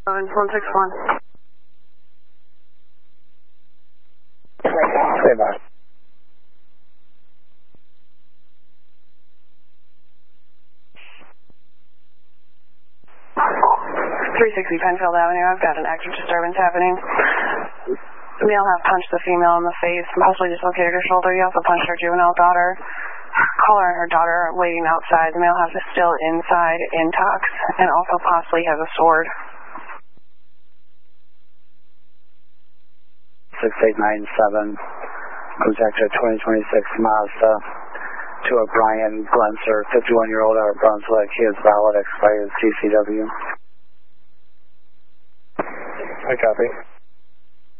161. Say bye. 360 Penfield Avenue. I've got an active disturbance happening. The male has punched the female in the face, possibly dislocated her shoulder. He also punched her juvenile daughter. Caller and her daughter are waiting outside. The male is still inside in tox and also possibly has a sword. 6897. Contact a 2026 Mazda to a Brian Glenser, 51-year-old out of Brunswick. He is valid, expired CCW. I copy.